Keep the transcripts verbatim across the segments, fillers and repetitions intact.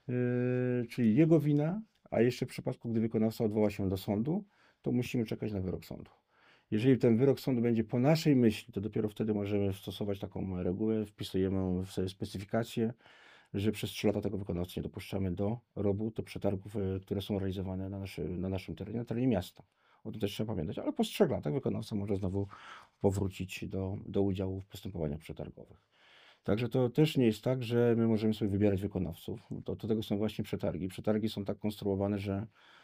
yy, czyli jego wina, a jeszcze w przypadku, gdy wykonawca odwoła się do sądu, to musimy czekać na wyrok sądu. Jeżeli ten wyrok sądu będzie po naszej myśli, to dopiero wtedy możemy stosować taką regułę, wpisujemy w sobie specyfikację, że przez trzy lata tego wykonawcy nie dopuszczamy do robót, do przetargów, e, które są realizowane na, naszy, na naszym terenie, na terenie miasta. O tym też trzeba pamiętać, ale po trzech latach wykonawca może znowu powrócić do, do udziału w postępowaniach przetargowych. Także to też nie jest tak, że my możemy sobie wybierać wykonawców. To, do tego są właśnie przetargi. Przetargi są tak konstruowane, że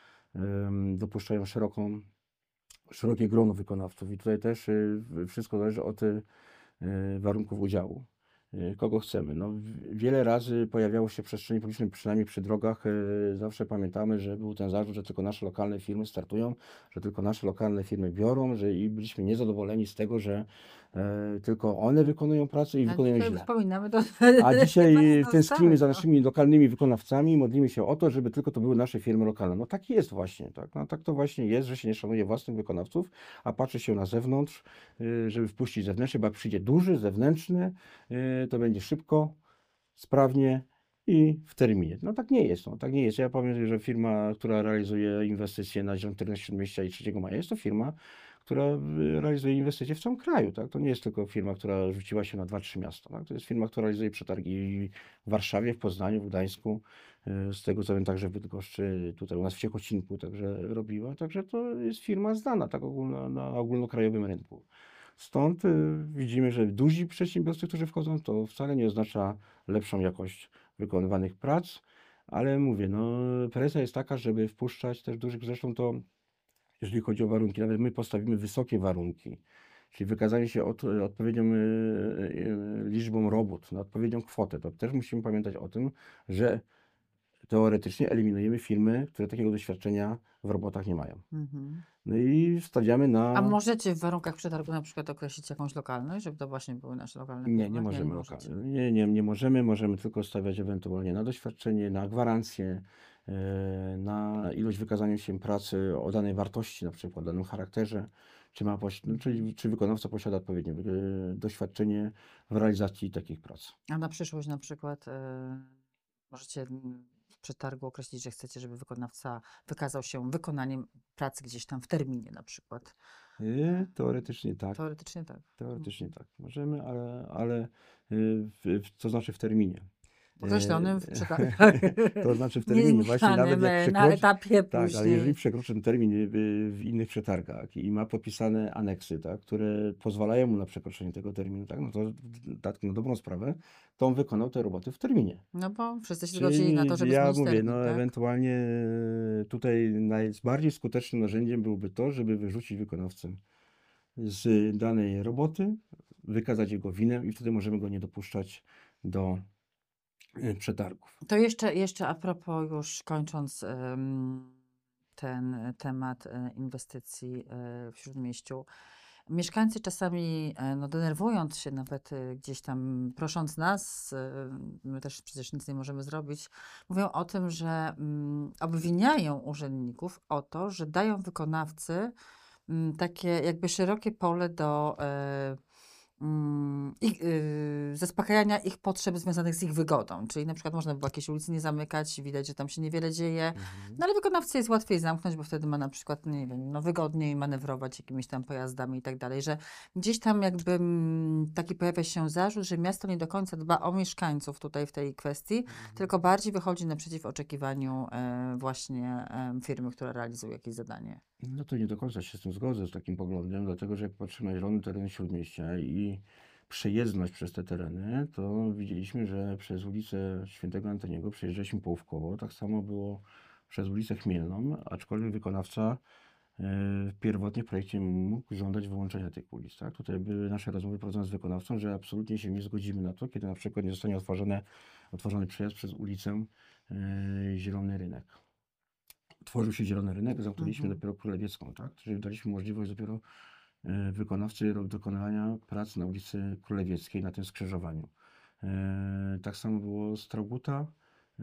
em, dopuszczają szeroką, szerokie grono wykonawców i tutaj też y, wszystko zależy od y, warunków udziału. Y, Kogo chcemy? No, w- wiele razy pojawiało się w przestrzeni publicznej, przynajmniej przy drogach, y, zawsze pamiętamy, że był ten zarzut, że tylko nasze lokalne firmy startują, że tylko nasze lokalne firmy biorą, że i byliśmy niezadowoleni z tego, że e, tylko one wykonują pracę i A wykonują dzisiaj źle. przypominamy, to A dzisiaj bardzo tęsknimy za stałe, no. naszymi lokalnymi wykonawcami i modlimy się o to, żeby tylko to były nasze firmy lokalne. No tak jest właśnie, tak. No, tak to właśnie jest, że się nie szanuje własnych wykonawców, a patrzy się na zewnątrz, y, żeby wpuścić zewnętrzny, bo jak przyjdzie duży, zewnętrzny, y, to będzie szybko, sprawnie i w terminie. No tak nie jest, no tak nie jest. Ja powiem, że firma, która realizuje inwestycje na Zielonym Terenie Śródmieścia i trzeciego Maja, jest to firma, która y, realizuje inwestycje w całym kraju, tak? To nie jest tylko firma, która rzuciła się na dwa, trzy miasta, tak? To jest firma, która realizuje przetargi w Warszawie, w Poznaniu, w Gdańsku, y, z tego co wiem także w Bydgoszczy, tutaj u nas w Ciechocinku także robiła, także to jest firma znana tak ogólno, na ogólnokrajowym rynku. Stąd y, widzimy, że duzi przedsiębiorcy, którzy wchodzą, to wcale nie oznacza lepszą jakość wykonywanych prac, ale mówię, no presja jest taka, żeby wpuszczać też dużych, zresztą to jeżeli chodzi o warunki, nawet my postawimy wysokie warunki, czyli wykazanie się od, odpowiednią y, y, liczbą robót, na odpowiednią kwotę, to też musimy pamiętać o tym, że teoretycznie eliminujemy firmy, które takiego doświadczenia w robotach nie mają. Mhm. No i stawiamy A na... możecie w warunkach przetargu na przykład określić jakąś lokalność, żeby to właśnie były nasze lokalne Nie, nie firmy? Nie, nie możemy możecie. lokalnie. Nie, nie, nie możemy. Możemy tylko stawiać ewentualnie na doświadczenie, na gwarancję, e, na ilość wykazania się pracy o danej wartości, na przykład o danym charakterze, czy ma, poś- no, Mhm. czyli, czy wykonawca posiada odpowiednie e, doświadczenie w realizacji takich prac. A na przyszłość na przykład e, możecie mm, w przetargu określić, że chcecie, żeby wykonawca wykazał się wykonaniem pracy gdzieś tam w terminie na przykład. E, E, Teoretycznie tak. Teoretycznie tak. Teoretycznie Mhm. tak. Możemy, ale, ale e, w, w, to znaczy w terminie. Określonym w E, przetargach. To znaczy w terminie, właśnie nawet Niezmienionym jak e, na przekroczy, etapie tak, ale jeżeli później. przekroczy ten termin y, w innych przetargach i ma podpisane aneksy, tak, które pozwalają mu na przekroczenie tego terminu, tak, no to tak na dobrą sprawę, to on wykonał te roboty w terminie. No bo wszyscy się zgodzili na to, Czyli żeby ja zmienić mówię, termin, no tak? ewentualnie e, tutaj najbardziej skutecznym narzędziem byłoby to, żeby wyrzucić wykonawcę z danej roboty, wykazać jego winę i wtedy możemy go nie dopuszczać do e, przetargów. To jeszcze, jeszcze a propos, już kończąc em, ten temat e, inwestycji e, w Śródmieściu. Mieszkańcy czasami, e, no, denerwując się nawet e, gdzieś tam, prosząc nas, e, my też przecież nic nie możemy zrobić, mówią o tym, że mm, obwiniają urzędników o to, że dają wykonawcy mm, takie jakby szerokie pole do e, mm, ich, y, zaspokajania ich potrzeb związanych z ich wygodą. Czyli na przykład można by było jakiejś ulicy nie zamykać, widać, że tam się niewiele dzieje, Mhm. no ale wykonawcy jest łatwiej zamknąć, bo wtedy ma na przykład, nie wiem, no wygodniej manewrować jakimiś tam pojazdami i tak dalej, że gdzieś tam jakby mm, taki pojawia się zarzut, że miasto nie do końca dba o mieszkańców tutaj w tej kwestii, tylko bardziej wychodzi naprzeciw oczekiwaniu e, właśnie e, firmy, która realizuje jakieś zadanie. No to nie do końca się z tym zgodzę, z takim poglądem, dlatego że jak patrzymy na zielony teren Śródmieścia i przejezdność przez te tereny, to widzieliśmy, że przez ulicę Świętego Antoniego przejeżdżaliśmy połówkowo. Tak samo było przez ulicę Chmielną, aczkolwiek wykonawca e, pierwotnie w projekcie mógł żądać wyłączenia tych ulic. Tak? Tutaj były nasze rozmowy prowadzone z wykonawcą, że absolutnie się nie zgodzimy na to, kiedy na przykład nie zostanie otworzone, otworzony przejazd przez ulicę e, Zielony Rynek. Tworzył się zielony rynek, zamknęliśmy Mhm. dopiero Królewiecką, tak? Czyli daliśmy możliwość dopiero e, wykonawcy ro- dokonywania prac na ulicy Królewieckiej, na tym skrzyżowaniu. E, tak samo było z Trauguta, e,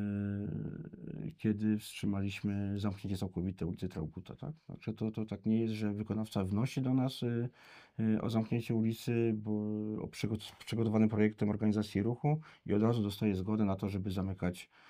kiedy wstrzymaliśmy zamknięcie całkowite ulicy Trauguta, tak? Także to, to tak nie jest, że wykonawca wnosi do nas e, e, o zamknięcie ulicy, bo o przygo- przygotowanym projektem organizacji ruchu i od razu dostaje zgodę na to, żeby zamykać